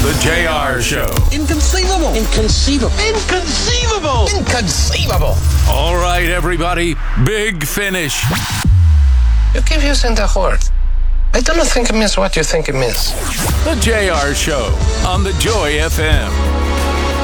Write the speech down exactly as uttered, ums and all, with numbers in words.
The J R Show. Inconceivable. Inconceivable. Inconceivable. Inconceivable. All right, everybody. Big finish. You keep using the word. I don't think it means what you think it means. The J R Show on the Joy F M.